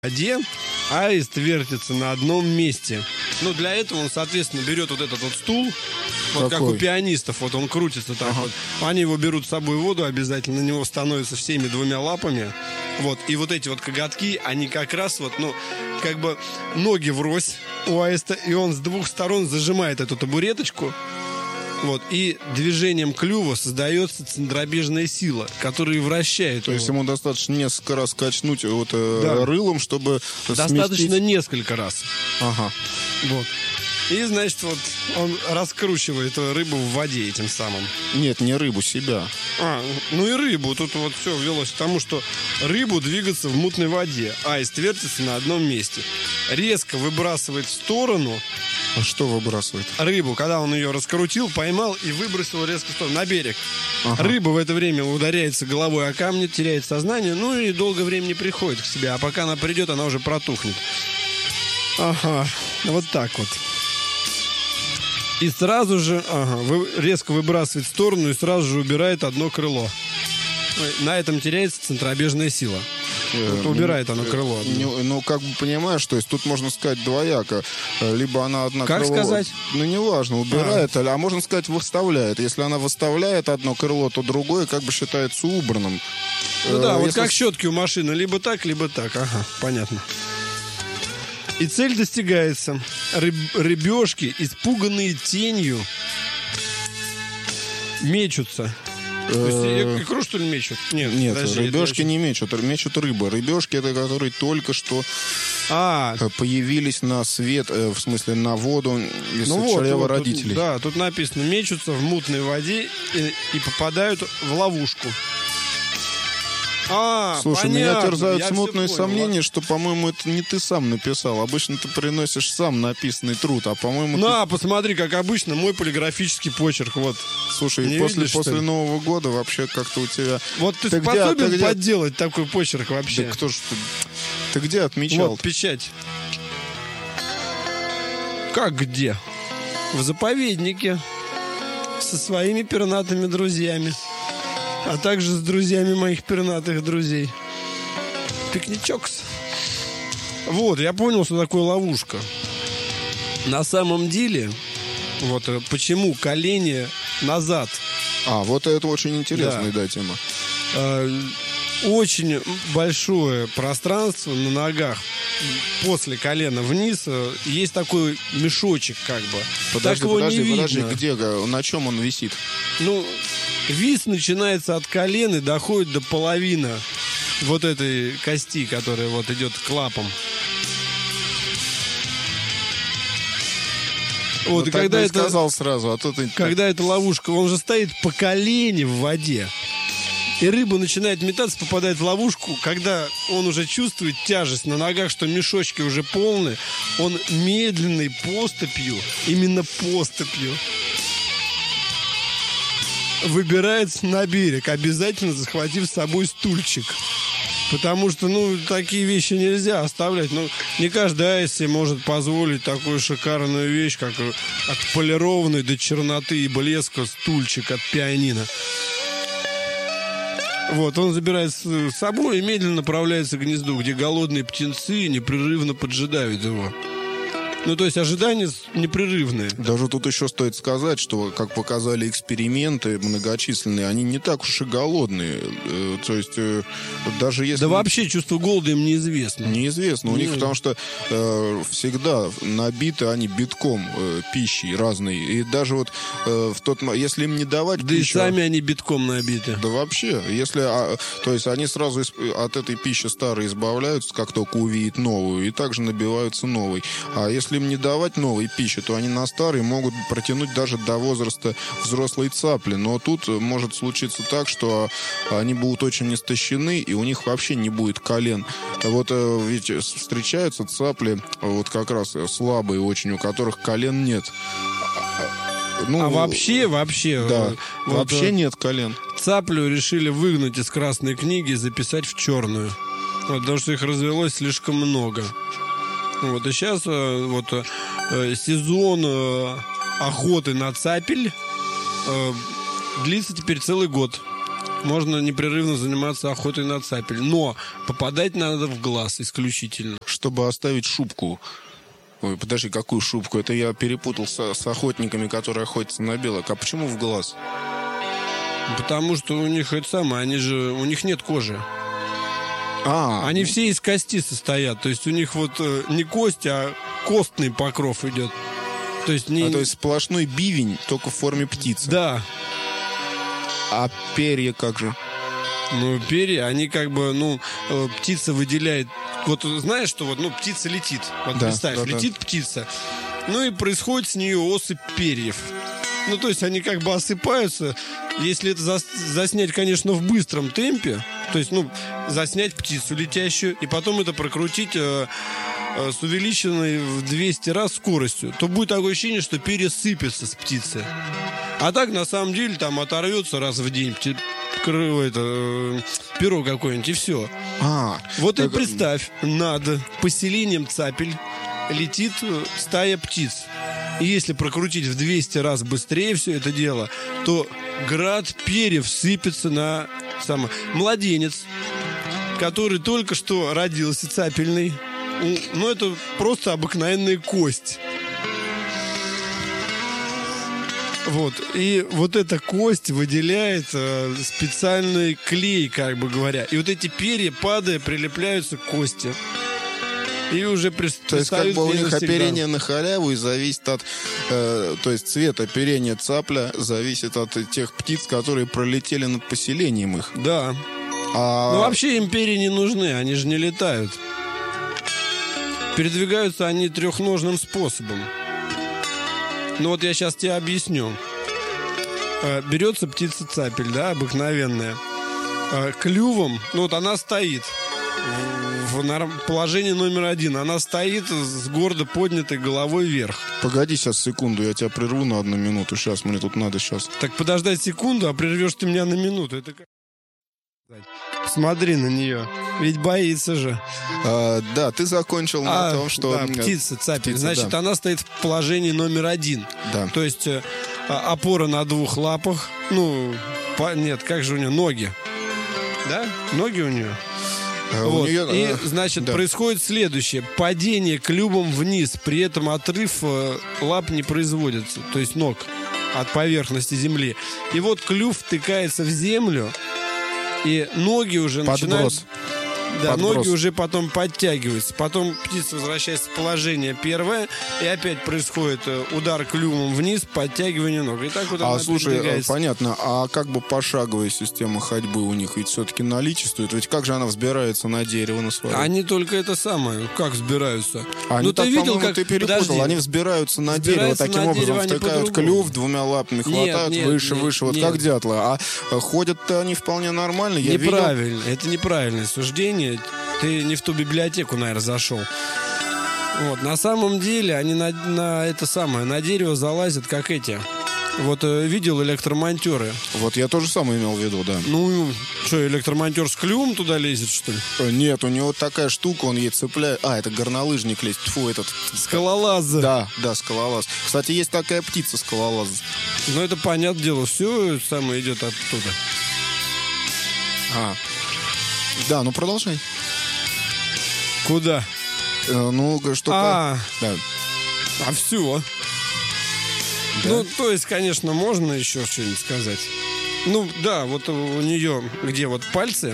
воде, аист вертится на одном месте. Ну, для этого он, соответственно, берет вот этот вот стул, вот как у пианистов, вот он крутится так вот. Они его берут с собой в воду, обязательно на него становятся всеми двумя лапами. Вот, и вот эти вот коготки, они как раз вот, ну, как бы ноги врозь у аиста, и он с двух сторон зажимает эту табуреточку. Вот, и движением клюва создается центробежная сила, которая вращает. То есть ему достаточно несколько раз качнуть вот, рылом, чтобы достаточно сместить... несколько раз. Ага. Вот. И, значит, вот он раскручивает рыбу в воде этим самым. Нет, не рыбу, себя. Ну и рыбу. Тут вот все велось к тому, что рыбу двигаться в мутной воде. Аист вертится на одном месте. Резко выбрасывает в сторону. А что выбрасывает? Рыбу, когда он ее раскрутил, поймал и выбросил резко в сторону, на берег. Ага. Рыба в это время ударяется головой о камни, теряет сознание, ну и долгое время не приходит к себе. А пока она придет, она уже протухнет. Ага, вот так вот. И сразу же, резко выбрасывает в сторону и сразу же убирает одно крыло. На этом теряется центробежная сила. Вот убирает оно крыло. Ну, как бы понимаешь, то есть тут можно сказать двояко. Либо она одна как крыло... сказать? Ну, неважно, убирает, а можно сказать выставляет. Если она выставляет одно крыло, то другое как бы считается убранным. Ну да, вот как щетки у машины. Либо так, либо так. Ага, понятно. И цель достигается. Рыбешки, испуганные тенью, мечутся. То есть икру, что ли, мечут? Нет, рыбешки не мечут. Мечут рыбы. Рыбешки — это которые только что появились на свет, в смысле на воду из чрева родителей. Да, тут написано: мечутся в мутной воде и попадают в ловушку. Слушай, понятно, меня терзают смутные сомнения, что, по-моему, это не ты сам написал. Обычно ты приносишь сам написанный труд, а, по-моему... посмотри, как обычно, мой полиграфический почерк, вот. Слушай, после Нового года вообще как-то у тебя... Вот ты способен подделать такой почерк вообще? Да кто ж ты... Ты где отмечал? Вот, печать. Как где? В заповеднике. Со своими пернатыми друзьями. А также с друзьями моих пернатых друзей. Пикничокс. Вот, я понял, что такое ловушка. На самом деле, вот почему колени назад. Вот это очень интересная, тема. Очень большое пространство на ногах после колена вниз. Есть такой мешочек, как бы. Подожди, где, на чем он висит? Ну, вис начинается от колена и доходит до половины вот этой кости, которая вот идет к лапам. Вот, и когда это сказал сразу, когда эта ловушка, он же стоит по колени в воде. И рыба начинает метаться, попадает в ловушку. Когда он уже чувствует тяжесть на ногах, что мешочки уже полны, он медленной поступью, именно поступью, выбирается на берег, обязательно захватив с собой стульчик. Потому что, такие вещи нельзя оставлять. Не каждый аист себе может позволить такую шикарную вещь, как отполированный до черноты и блеска стульчик от пианино. Вот, он забирает с собой и медленно направляется к гнезду, где голодные птенцы непрерывно поджидают его. То есть ожидания непрерывные. Даже тут еще стоит сказать, что, как показали эксперименты многочисленные, они не так уж и голодные. То есть, даже если... Да вообще чувство голода им неизвестно. Неизвестно у них, потому что всегда набиты они битком пищей разной. И даже вот если им не давать пищу... Да и сами они битком набиты. Да вообще. То есть они сразу от этой пищи старой избавляются, как только увидят новую, и также набиваются новой. А если им не давать новой пищи, то они на старой могут протянуть даже до возраста взрослой цапли. Но тут может случиться так, что они будут очень истощены, и у них вообще не будет колен. Вот ведь встречаются цапли, вот как раз слабые очень, у которых колен нет. Вообще? Да, вообще нет колен. Цаплю решили выгнать из Красной книги и записать в черную. Потому что их развелось слишком много. Вот, и сейчас сезон охоты на цапель длится теперь целый год. можно непрерывно заниматься охотой на цапель. Но попадать надо в глаз исключительно. Чтобы оставить шубку. Ой, подожди, какую шубку? Это я перепутал с охотниками, которые охотятся на белок. А почему в глаз? Потому что у них это самое, у них нет кожи. Они все из кости состоят. То есть у них вот не кость, а костный покров идет. То есть, то есть сплошной бивень, только в форме птицы. Да. А перья как же? Ну, перья, они как бы, птица выделяет. Вот знаешь, что птица летит. Вот да, представь, летит птица. Ну и происходит с нее осыпь перьев. Ну, то есть они как бы осыпаются. Если это заснять, конечно, в быстром темпе, то есть, заснять птицу летящую, и потом это прокрутить с увеличенной в 200 раз скоростью, то будет такое ощущение, что перья сыпятся с птицы. А так, на самом деле, там оторвется раз в день перо какое-нибудь, и все. Вот так... и представь, над поселением цапель летит стая птиц. И если прокрутить в 200 раз быстрее все это дело, то град перьев сыпется на младенец, который только что родился цапельный. Ну, это просто обыкновенная кость. Вот. И вот эта кость выделяет специальный клей, как бы говоря. И вот эти перья, падая, прилепляются к кости. И уже то есть как бы у них оперение на халяву и зависит от... то есть цвет оперения цапля зависит от тех птиц, которые пролетели над поселением их. Да. Ну вообще им перья не нужны, они же не летают. Передвигаются они трехножным способом. Ну вот я сейчас тебе объясню. Берется птица цапель, да, обыкновенная. Клювом, вот она стоит в положении номер 1. Она стоит с гордо поднятой головой вверх. Погоди сейчас секунду, я тебя прерву на 1 минуту. Сейчас, мне тут надо сейчас. Так подождать секунду, а прервешь ты меня на минуту. Это как... Смотри на нее. Ведь боится же. Да, ты закончил на том, что... Да, птица, цапель. Значит, да. Она стоит в положении номер 1. Да. То есть опора на 2 лапах. Нет, как же у нее? Ноги. Да? Ноги у нее? Вот. И, значит, происходит следующее. Падение клювом вниз. При этом отрыв лап не производится. То есть ног от поверхности земли. И вот клюв втыкается в землю. И ноги уже начинают... Да, подброс. Ноги уже потом подтягиваются. Потом птица возвращается в положение первое. И опять происходит удар клювом вниз, подтягивание ног. И так вот она слушай, понятно. А как бы пошаговая система ходьбы у них ведь все-таки наличествует? Ведь как же она взбирается на дерево на свое? Они только это самое. Как взбираются? Ты видел, как... Ты перепутал. Подожди. Они взбираются на дерево. Таким образом втыкают клюв, 2 лапами хватают выше. Вот как дятлы. А ходят-то они вполне нормально. Неправильно. Это неправильное суждение. Ты не в ту библиотеку, наверное, зашел. Вот. На самом деле они на дерево залазят, как эти. Вот видел электромонтеры. Вот я тоже самое имел в виду, да. Ну, что, электромонтер с клювом туда лезет, что ли? Нет, у него такая штука, он ей цепляет. Это горнолыжник лезет. Фу, этот... Скалолаз. Да, скалолаз. Кстати, есть такая птица, скалолаз. Ну, это понятное дело, все самое идет оттуда. Да, продолжай. Куда? Что... Да. Да? Все. То есть, конечно, можно еще что-нибудь сказать. Да, вот у нее, где вот пальцы,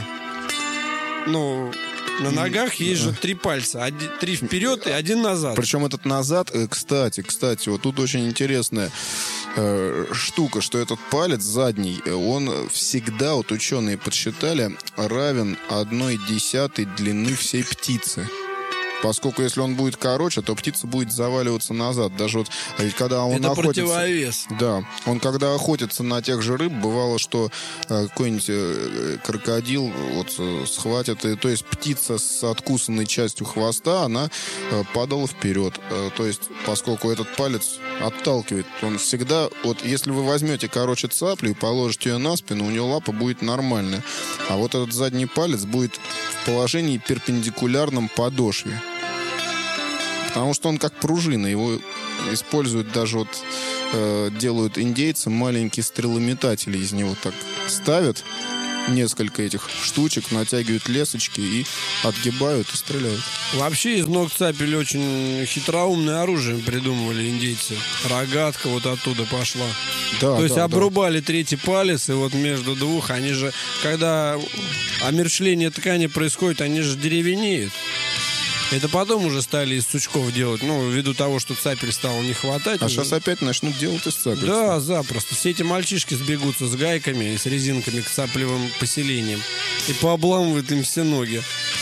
на ногах есть же 3 пальца. 3 вперед и 1 назад. Причем этот назад, кстати, вот тут очень интересная штука, что этот палец задний, он всегда, вот ученые подсчитали, равен 1/10 длины всей птицы. Поскольку если он будет короче, то птица будет заваливаться назад. Даже вот, ведь когда он это охотится... противовес. Да. Он когда охотится на тех же рыб, бывало, что какой-нибудь крокодил схватит. То есть птица с откусанной частью хвоста, она падала вперед. То есть, поскольку этот палец отталкивает, он всегда... Вот если вы возьмете, цаплю и положите ее на спину, у нее лапа будет нормальная. А вот этот задний палец будет в положении перпендикулярном подошве. Потому что он как пружина. Его используют даже делают индейцы маленькие стрелометатели из него так ставят. несколько этих штучек, натягивают лесочки и отгибают и стреляют. Вообще из ног цапель очень хитроумное оружие придумывали индейцы. Рогатка вот оттуда пошла. Да, То есть да, обрубали третий палец, и вот между двух, они же, когда омершление ткани происходит, они же деревенеют. Это потом уже стали из сучков делать, ну, ввиду того, что цапель стало не хватать. А сейчас опять начнут делать из цапель. Да, запросто. Все эти мальчишки сбегутся с гайками и с резинками к цаплевым поселениям и пообламывают им все ноги.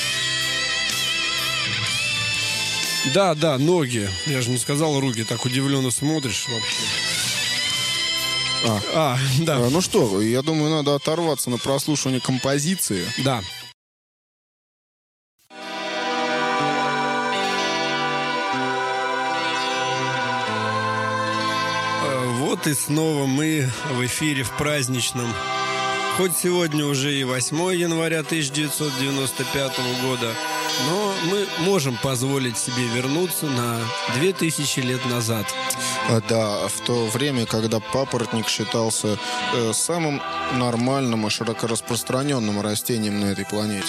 Да, ноги. Я же не сказал руки, так удивленно смотришь вообще. Да. Ну что, я думаю, надо оторваться на прослушивание композиции. Да. Вот и снова мы в эфире в праздничном. Хоть сегодня уже и 8 января 1995 года, но мы можем позволить себе вернуться на 2000 лет назад. Да, в то время, когда папоротник считался самым нормальным и широко распространенным растением на этой планете.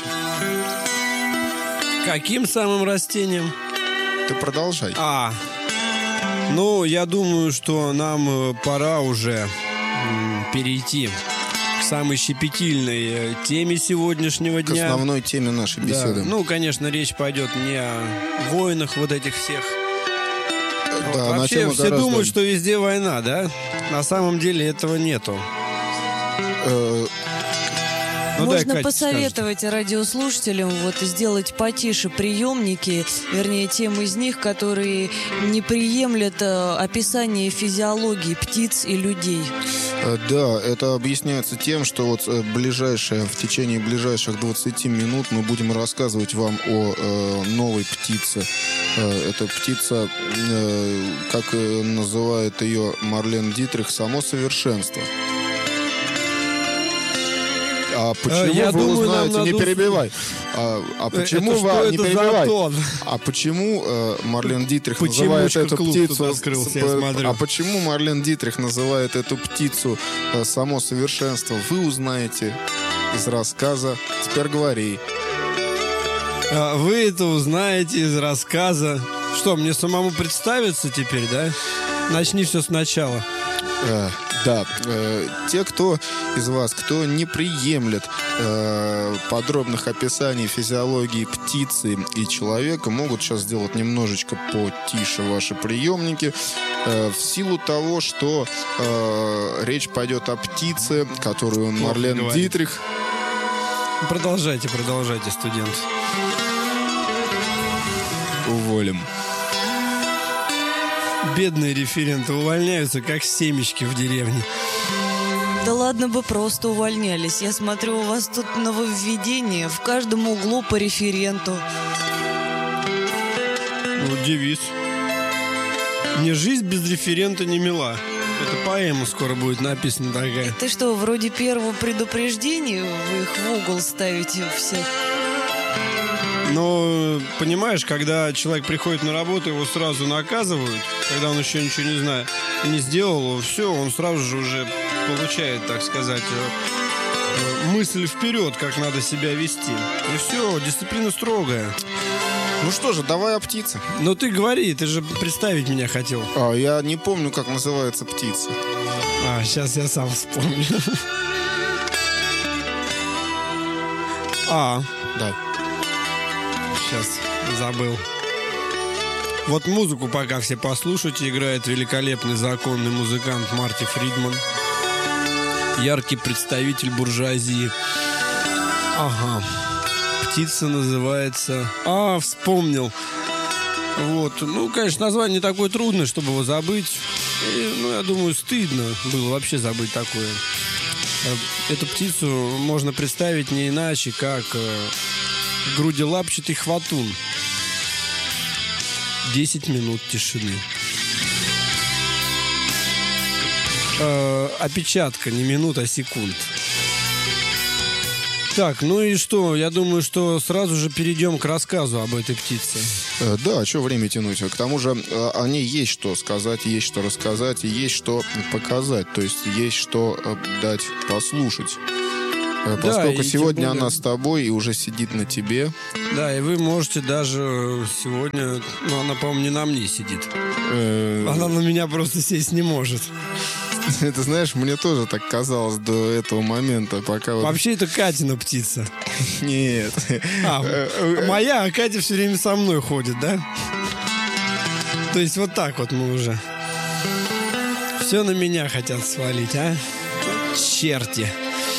Каким самым растением? Ты продолжай. Ну, я думаю, что нам пора уже перейти к самой щепетильной теме сегодняшнего дня. К основной теме нашей беседы. Да. Ну, конечно, речь пойдет не о войнах вот этих всех. Да, вообще все думают, что везде война, да? На самом деле этого нету. Можно посоветовать радиослушателям сделать потише приемники, вернее, тем из них, которые не приемлят описание физиологии птиц и людей. Да, это объясняется тем, что в течение ближайших 20 минут мы будем рассказывать вам о новой птице. Эта птица, как называет ее Марлен Дитрих, само совершенство. А почему вы узнаете? Не перебивай. Почему вы не перебивай? А почему Марлен Дитрих называет эту птицу? А почему Марлен Дитрих называет эту птицу само совершенство? Вы узнаете из рассказа. Теперь говори. Вы это узнаете из рассказа. Что, мне самому представиться теперь, да? Начни все сначала. Да, те, кто из вас, кто не приемлет подробных описаний физиологии птицы и человека, могут сейчас сделать немножечко потише ваши приемники, в силу того, что речь пойдет о птице, которую Марлен Дитрих... Продолжайте, студент. Уволим. Бедные референты увольняются, как семечки в деревне. Да ладно бы просто увольнялись. Я смотрю, у вас тут нововведение. В каждом углу по референту. Ну, девиз. «Не жизнь без референта не мила». Это поэма скоро будет написана такая. Ты что, вроде первого предупреждения вы их в угол ставите всех? Но, понимаешь, когда человек приходит на работу, его сразу наказывают, когда он еще ничего не сделал, все, он сразу же уже получает, так сказать, мысль вперед, как надо себя вести. И все, дисциплина строгая. Ну что же, давай о птице. Ну ты говори, ты же представить меня хотел. Я не помню, как называется птица. Сейчас я сам вспомню. Да. Сейчас забыл. Вот музыку пока все послушайте. Играет великолепный законный музыкант Марти Фридман. Яркий представитель буржуазии. Ага. Птица называется... вспомнил. Вот. Ну, конечно, название не такое трудное, чтобы его забыть. И, я думаю, стыдно было вообще забыть такое. Эту птицу можно представить не иначе, как... груделапчатый хватун. 10 минут тишины. Опечатка, не минут, а секунд. Так, ну и что? Я думаю, что сразу же перейдем к рассказу об этой птице. Да, а что время тянуть? К тому же о ней есть что сказать, есть что рассказать и есть что показать. То есть есть что дать послушать. Поскольку да, сегодня она с тобой и уже сидит на тебе. Да, и вы можете даже сегодня... Ну, она, по-моему, не на мне сидит. Она на меня просто сесть не может. Ты знаешь, мне тоже так казалось до этого момента, пока... Вообще, это Катина птица. Нет. Моя, а Катя все время со мной ходит, да? То есть вот так вот мы уже. Все на меня хотят свалить, а? Черти.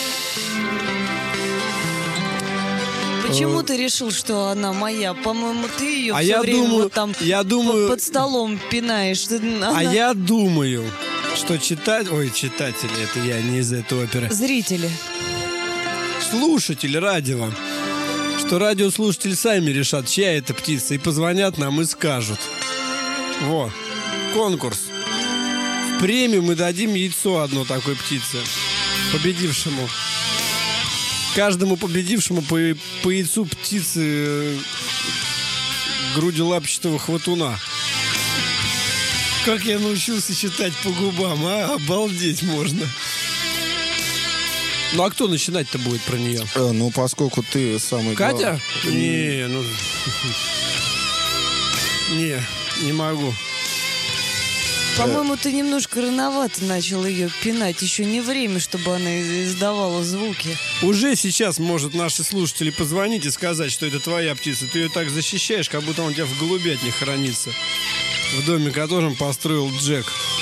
Почему ты решил, что она моя? По-моему, ты ее все я время думаю, вот там под столом пинаешь. Я думаю, что читатели, это я не из этой оперы. Зрители. Слушатели радио. Что радиослушатели сами решат, чья это птица, и позвонят нам и скажут. Во, конкурс. В премию мы дадим яйцо одно такой птице. Победившему. Каждому победившему по яйцу птицы груделапчатого хватуна. Как я научился читать по губам, а? Обалдеть можно. Ну, а кто начинать-то будет про нее? Ну, поскольку ты самый... Катя? Не могу. По-моему, ты немножко рановато начал ее пинать. Еще не время, чтобы она издавала звуки. Уже сейчас может наши слушатели позвонить и сказать, что это твоя птица. Ты ее так защищаешь, как будто он у тебя в голубятне хранится. В доме, которым построил Джек.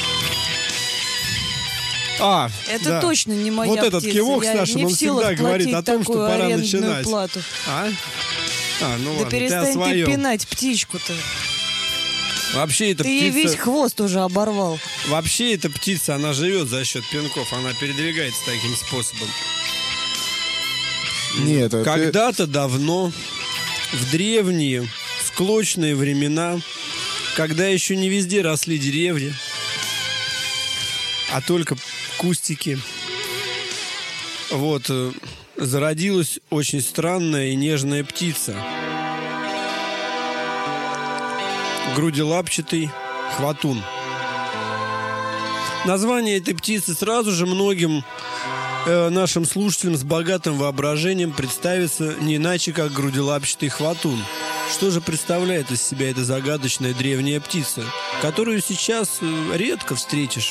Это да. Точно не моя птица. Вот этот кивок, Саша, он всегда говорит о том, что пора начинать. Плату. Ну да ладно, перестань ты пинать птичку-то. Вообще эта птица... Ты ей весь хвост уже оборвал. Вообще эта птица, она живет за счет пинков. Она передвигается таким способом. Нет, когда-то давно, в древние, склочные времена, когда еще не везде росли деревья, а только кустики, вот, зародилась очень странная и нежная птица. Груделапчатый хватун. Название этой птицы сразу же многим нашим слушателям с богатым воображением представится не иначе, как груделапчатый хватун. Что же представляет из себя эта загадочная древняя птица, которую сейчас редко встретишь?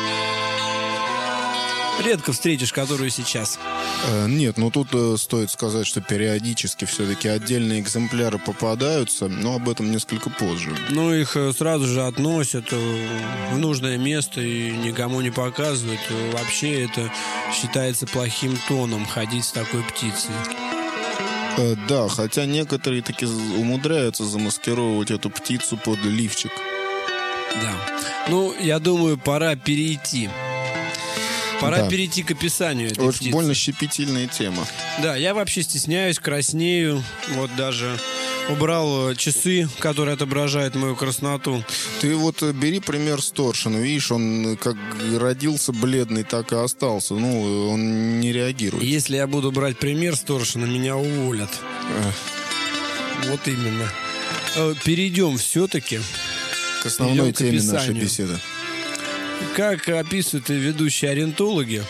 Редко встретишь, которую сейчас. Нет, ну тут стоит сказать, что периодически все-таки отдельные экземпляры попадаются, но об этом несколько позже. Ну, их сразу же относят в нужное место и никому не показывают. Вообще это считается плохим тоном ходить с такой птицей. Да, хотя некоторые таки умудряются замаскировать эту птицу под лифчик. Да. Ну, я думаю, пора перейти. Пора перейти к описанию этой птицы. Очень больно щепетильная тема. Да, я вообще стесняюсь, краснею. Вот даже убрал часы, которые отображают мою красноту. Ты вот бери пример с Торшина. Видишь, он как родился бледный, так и остался. Ну, он не реагирует. Если я буду брать пример с Торшина, меня уволят. Вот именно. Перейдем все-таки к основной теме нашей беседы. Как описывают ведущие орнитологи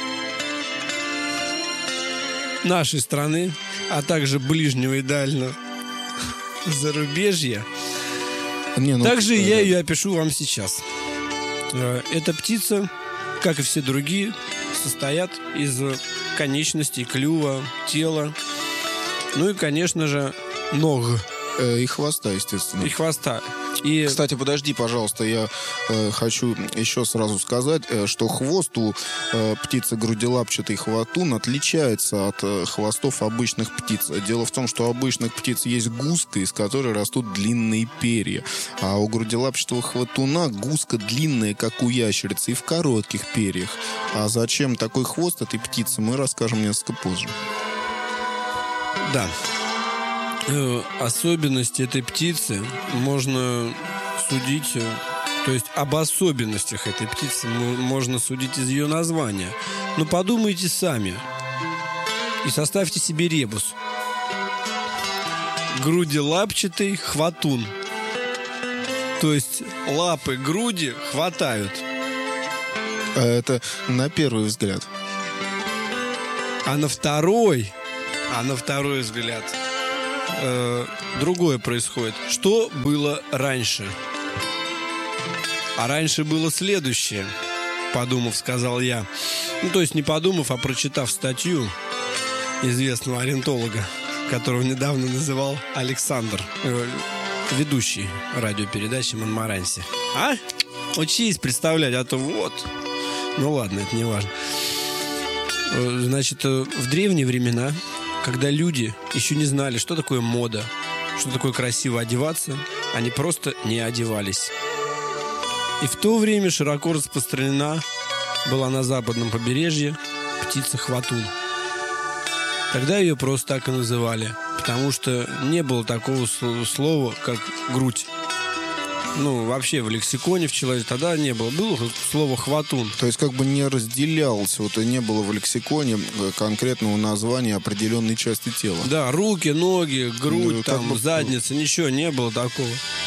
нашей страны, а также ближнего и дальнего зарубежья, также я ее опишу вам сейчас. Эта птица, как и все другие, состоят из конечностей, клюва, тела, ну и, конечно же, ног. И хвоста, естественно. И хвоста. Кстати, подожди, пожалуйста, я хочу еще сразу сказать, что хвост у птицы груделапчатый хватун отличается от хвостов обычных птиц. Дело в том, что у обычных птиц есть гуска, из которой растут длинные перья. А у груделапчатого хватуна гуска длинная, как у ящерицы, и в коротких перьях. А зачем такой хвост этой птицы, мы расскажем несколько позже. Да. Особенности этой птицы можно судить, то есть об особенностях этой птицы можно судить из ее названия. Но подумайте сами и составьте себе ребус. Груделапчатый хватун. То есть лапы груди хватают. Это на первый взгляд. А на второй взгляд другое происходит. Что было раньше? А раньше было следующее, подумав, сказал я. Ну, то есть не подумав, а прочитав статью известного орнитолога, которого недавно называл Александр, ведущий радиопередачи «Монмаранси». А? Учись представлять, а то вот. Ну ладно, это не важно. Значит, в древние времена, когда люди еще не знали, что такое мода, что такое красиво одеваться, они просто не одевались. И в то время широко распространена была на западном побережье птица хватун. Тогда ее просто так и называли, потому что не было такого слова, как грудь. Ну, вообще в лексиконе в человеке тогда не было. Было слово хватун. То есть как бы не разделялось, вот и не было в лексиконе конкретного названия определенной части тела. Да, руки, ноги, грудь, там, задница, ничего не было такого.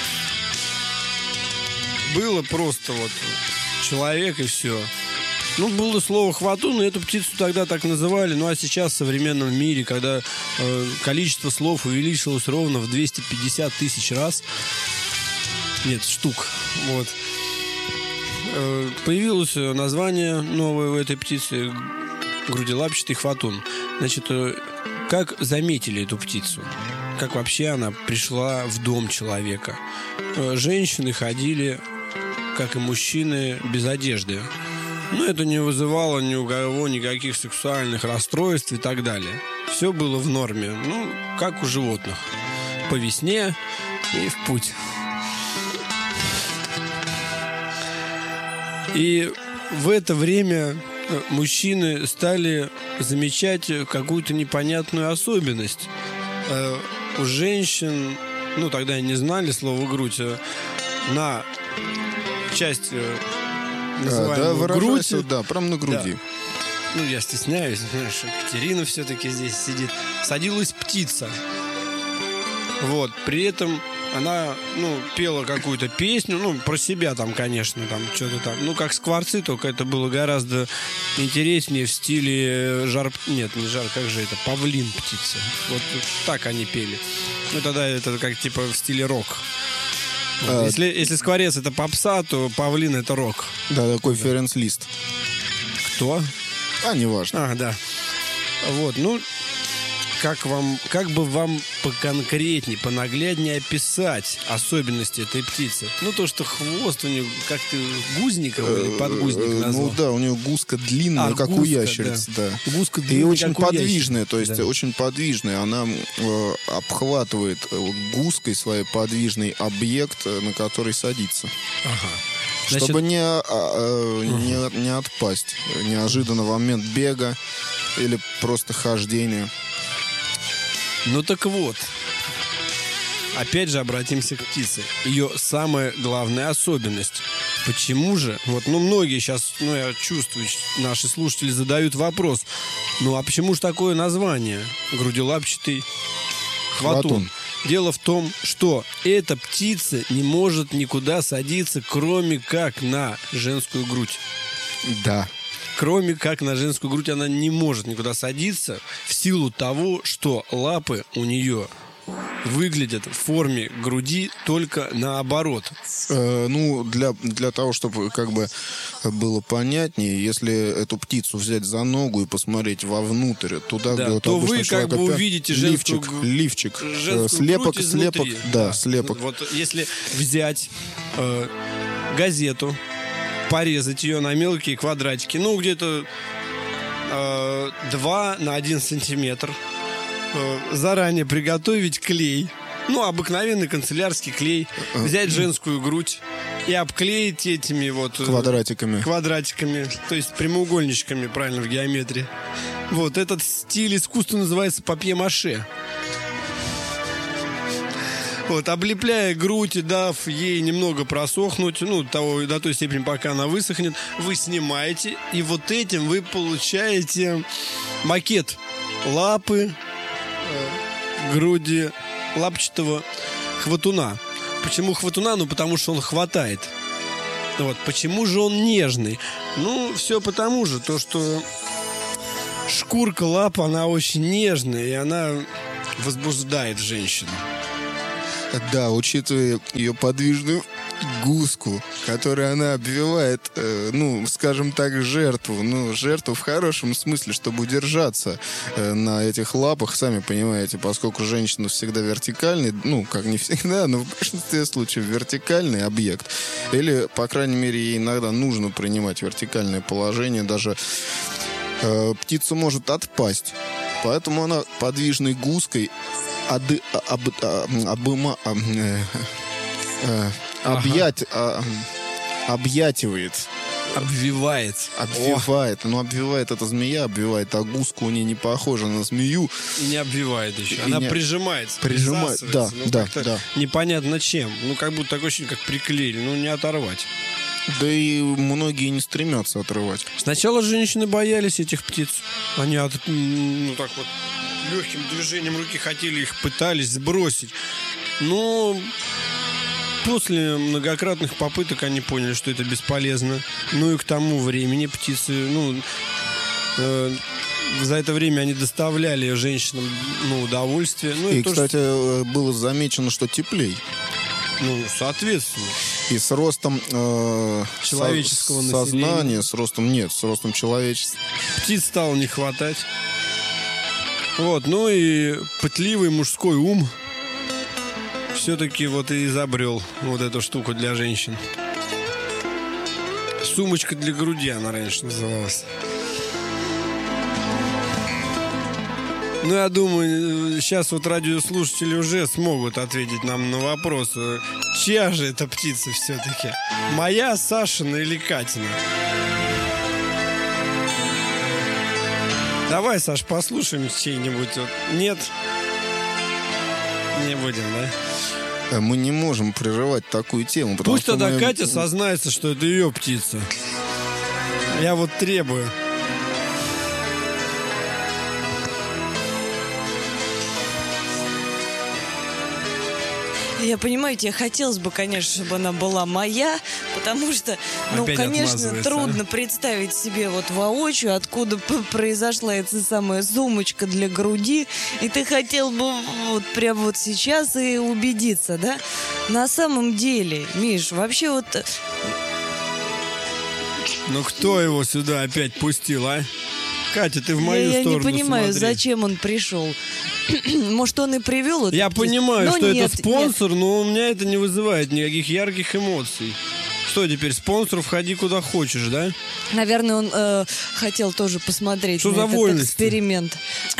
Было просто вот человек и все. Ну, было слово хватун, и эту птицу тогда так называли. Ну, а сейчас в современном мире, когда количество слов увеличилось ровно в 250 тысяч раз, нет, штук, вот, появилось название новое у этой птицы — грудилапчатый хватун. Значит, как заметили эту птицу? Как вообще она пришла в дом человека? Женщины ходили, как и мужчины, без одежды. Но это не вызывало ни у кого никаких сексуальных расстройств и так далее. Все было в норме, ну, как у животных. По весне и в путь. И в это время мужчины стали замечать какую-то непонятную особенность. У женщин, ну, тогда не знали слово «грудь», на часть называемую грудь. Да, прям на груди. Да. Ну, я стесняюсь, знаешь, Катерина все-таки здесь сидит. Садилась птица. Вот, при этом она, ну, пела какую-то песню, ну, про себя там, конечно, там, что-то там. Ну, как скворцы, только это было гораздо интереснее в стиле Нет, не жар, как же это? Павлин птица. Вот так они пели. Ну, тогда это как, типа, в стиле рок. Вот. Если скворец — это попса, то павлин — это рок. Да, такой Ференц Лист. Кто? Неважно. Да. Вот, ну, как бы вам поконкретнее, понагляднее описать особенности этой птицы? Ну, то, что хвост у нее как-то гузниковый или подгузник назвал. Ну да, у нее гузка длинная, как гузка, у ящерицы, да. Гузка длинная, и очень как подвижная, то есть очень подвижная. Она обхватывает гузкой своей подвижный объект, на который садится. Ага. Значит, чтобы не отпасть неожиданно в момент бега или просто хождения. Ну так вот, опять же обратимся к птице. Ее самая главная особенность. Почему же? Вот, ну, многие сейчас, ну, я чувствую, наши слушатели задают вопрос. Ну, а почему же такое название? Грудилапчатый хватун. Дело в том, что эта птица не может никуда садиться, кроме как на женскую грудь. Да. Кроме как на женскую грудь она не может никуда садиться в силу того, что лапы у нее выглядят в форме груди только наоборот. Ну, для того, чтобы как бы было понятнее, если эту птицу взять за ногу и посмотреть вовнутрь, туда, да, где вот то вы как бы увидите лифчик, слепок, да, слепок. Вот если взять газету, порезать ее на мелкие квадратики, ну, где-то 2 на 1 сантиметр. Заранее приготовить клей, ну, обыкновенный канцелярский клей, взять женскую грудь и обклеить этими вот квадратиками, то есть прямоугольничками, правильно, в геометрии. Вот этот стиль искусства называется папье-маше. Вот, облепляя грудь и дав ей немного просохнуть, ну, до той степени, пока она высохнет, вы снимаете, и вот этим вы получаете макет лапы, груди лапчатого хватуна. Почему хватуна? Ну, потому что он хватает. Вот. Почему же он нежный? Ну, все потому же, то, что шкурка лап, она очень нежная, и она возбуждает женщину. Да, учитывая ее подвижную гуску, которой она обвивает, скажем так, жертву. Жертву в хорошем смысле, чтобы удержаться на этих лапах, сами понимаете, поскольку женщина всегда вертикальный, как не всегда, но в большинстве случаев вертикальный объект. Или, по крайней мере, ей иногда нужно принимать вертикальное положение, даже птица может отпасть. Поэтому она подвижной гуской объятивает. Обвивает. Обвивает эта змея, обвивает, а гуска у нее не похожа на змею. И не обвивает еще. Она прижимается. Да. Непонятно чем. Как будто такое ощущение, как приклеили. Не оторвать. Да и многие не стремятся отрывать. Сначала женщины боялись этих птиц. Они так вот легким движением руки хотели их, пытались сбросить. Но после многократных попыток они поняли, что это бесполезно. И к тому времени птицы, за это время они доставляли женщинам удовольствие. И кстати, было замечено, что теплей. Соответственно. И с ростом человеческого сознания, с ростом человечества. Птиц стало не хватать. И пытливый мужской ум все-таки и изобрел эту штуку для женщин. Сумочка для груди она раньше называлась. Я думаю, сейчас радиослушатели уже смогут ответить нам на вопрос, чья же эта птица все-таки? Моя, Сашина или Катина? Давай, Саш, послушаем чей-нибудь. Нет? Не будем, да? Мы не можем прерывать такую тему. Пусть тогда Катя сознается, что это ее птица. Я требую. Я понимаю, тебе хотелось бы, конечно, чтобы она была моя, потому что, конечно, трудно представить себе воочию, откуда произошла эта самая сумочка для груди, и ты хотел бы прямо сейчас и убедиться, да? На самом деле, Миш, вообще кто его сюда опять пустил, а? Катя, ты в мою сторону смотри. Я не понимаю, зачем он пришел. Может, он и привел эту Я птицу? понимаю, что это спонсор, но у меня это не вызывает никаких ярких эмоций. Что теперь, спонсор, входи куда хочешь, да? Наверное, он хотел тоже посмотреть на этот эксперимент.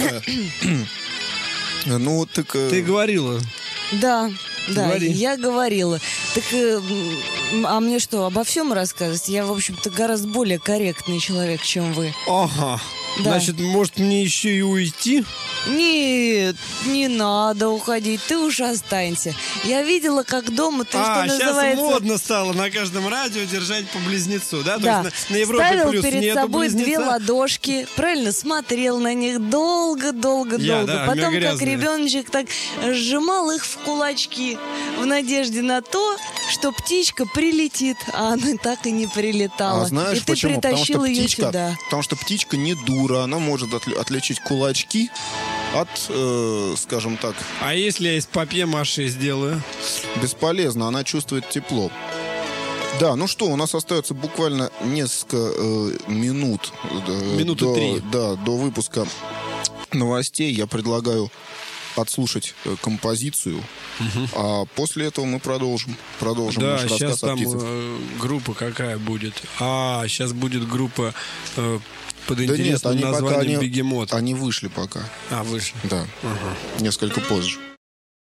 Ты говорила. Да, я говорила. Так, а мне что, обо всем рассказывать? Я, в общем-то, гораздо более корректный человек, чем вы. Ага. Да. Значит, может, мне еще и уйти? Нет, не надо уходить, ты уж останься. Я видела, как дома ты, что называется... сейчас модно стало на каждом радио держать по близнецу, да? Да. То есть на Европе ставил плюс перед собой две ладошки, правильно, смотрел на них долго-долго-долго. Да, потом, как ребеночек, так сжимал их в кулачки в надежде на то, что птичка прилетит, а она так и не прилетала. А знаешь и ты почему? притащил ее сюда. Потому что птичка не дура, она может отличить кулачки от, скажем так... А если я из папье-маше сделаю? Бесполезно, она чувствует тепло. Да, у нас остается буквально несколько минут. Минуты 3. До выпуска новостей. Я предлагаю отслушать композицию, а после этого мы продолжим наш рассказ о птицах. Группа какая будет? Сейчас будет группа под интересным названием «Бегемот». Они вышли пока. Вышли. Да, несколько позже.